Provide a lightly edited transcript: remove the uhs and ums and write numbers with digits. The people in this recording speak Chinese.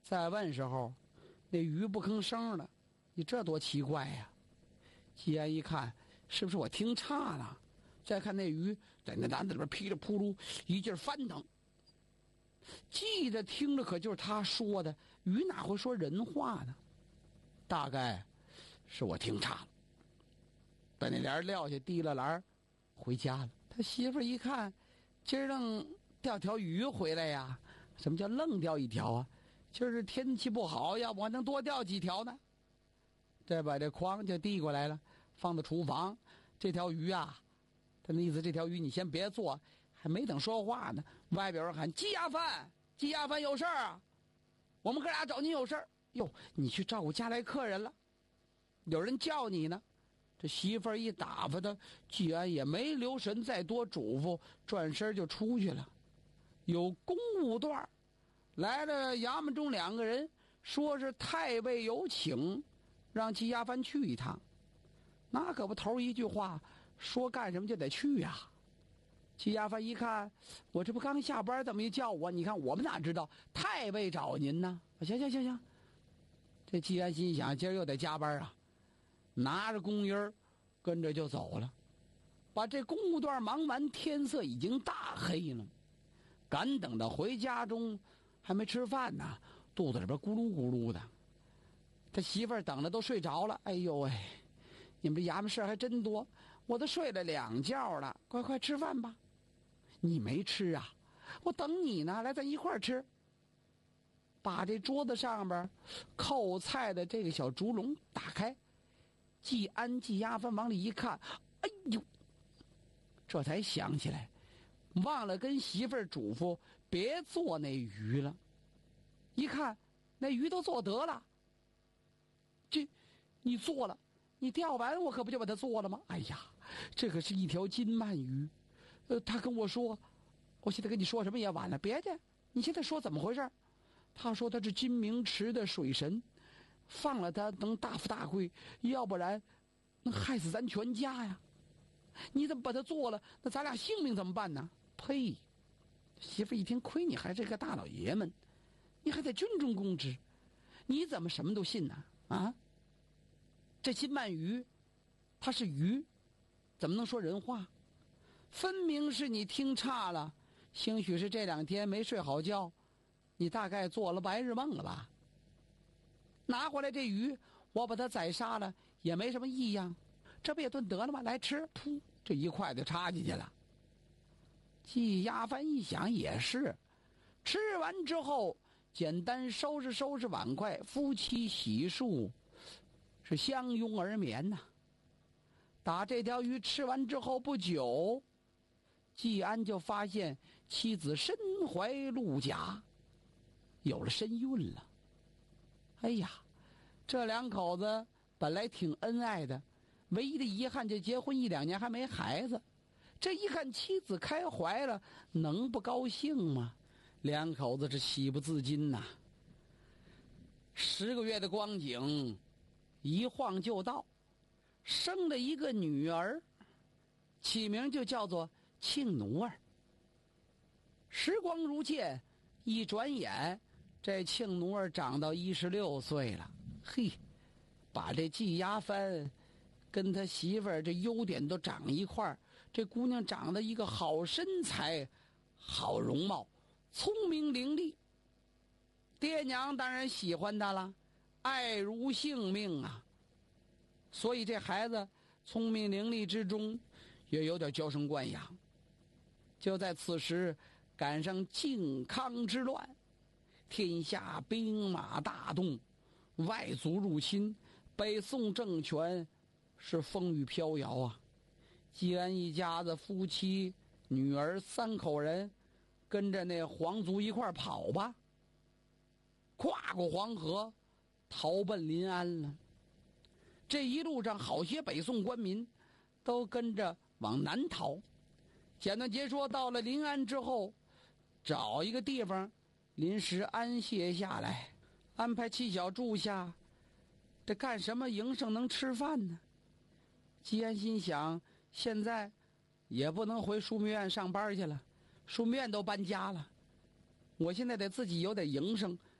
再问时候，那鱼不吭声了。你这多奇怪呀！季安一看，是不是我听差了？再看那鱼在那篮子里边噼里扑噜一劲翻腾，记着听着可就是他说的，鱼哪会说人话呢？大概是我听差了。把那帘撂下，提了篮回家了。他媳妇一看，今儿愣钓条鱼回来呀？什么叫愣钓一条啊？今儿天气不好，要不我能多钓几条呢？再把这筐就递过来了，放到厨房。这条鱼啊，他那意思，这条鱼你先别做。还没等说话呢，外边人喊：“季亚帆，季亚帆有事儿啊！我们哥俩找您有事儿。”哟，你去照顾家来客人了，有人叫你呢。这媳妇儿一打发他，季安也没留神再多嘱咐，转身就出去了。有公务段来了，衙门中2个人说是太尉有请，让季亚帆去一趟。那可不，头一句话说干什么就得去呀。季亚帆一看，我这不刚下班，怎么一叫我？你看我们哪知道太尉找您呢？行。这季安心想，今儿又得加班啊，拿着工人跟着就走了。把这公务段忙完，天色已经大黑了。赶等到回家中，还没吃饭呢，肚子里边咕噜咕噜的。他媳妇儿等着都睡着了。哎呦喂，你们这衙门事还真多，我都睡了2觉了，快吃饭吧。你没吃啊？我等你呢，来咱一块儿吃。把这桌子上边扣菜的这个小竹笼打开，季亚帆往里一看，哎呦，这才想起来，忘了跟媳妇儿嘱咐别做那鱼了。一看那鱼都做得了，这你做了，你钓完我可不就把它做了吗？哎呀，这可是一条金鳗鱼。他跟我说，我现在跟你说什么也晚了，别介，你现在说怎么回事？他说他是金明池的水神，放了他能大富大贵，要不然能害死咱全家呀。你怎么把他做了？那咱俩性命怎么办呢？呸！媳妇一听，亏你还是个大老爷们，你还在军中公职，你怎么什么都信呢？啊，这金鳗鱼它是鱼，怎么能说人话？分明是你听差了，兴许是这2天没睡好觉，你大概做了白日梦了吧。拿回来这鱼，我把它宰杀了也没什么异样，这不也炖得了吗？来吃，噗，这一筷子插进去了。季亚帆一想也是，吃完之后简单收拾碗筷，夫妻洗漱，是相拥而眠呐。打这条鱼吃完之后不久，季安就发现妻子身怀鹿甲，有了身孕了。哎呀，这2口子本来挺恩爱的，唯一的遗憾就结婚1、2年还没孩子。这一看妻子开怀了，能不高兴吗？2口子是喜不自禁呐。10个月的光景一晃就到，生了一个女儿，起名就叫做庆奴儿。时光如箭，一转眼这庆奴儿长到16岁了。嘿，把这季亚帆跟他媳妇儿这优点都长一块儿。这姑娘长得一个好身材，好容貌，聪明伶俐。爹娘当然喜欢她了，爱如性命啊。所以这孩子聪明伶俐之中，也有点娇生惯养。就在此时，赶上靖康之乱，天下兵马大动，外族入侵，北宋政权是风雨飘摇啊。季安一家子夫妻、女儿3口人，跟着那皇族一块跑吧，跨过黄河，逃奔临安了。这一路上，好些北宋官民都跟着往南逃。简短截说，到了临安之后，找一个地方临时安歇下来，安排妻小住下，这干什么营生能吃饭呢？季安心想，现在也不能回枢密院上班去了，枢密院都搬家了，我现在得自己有点营生，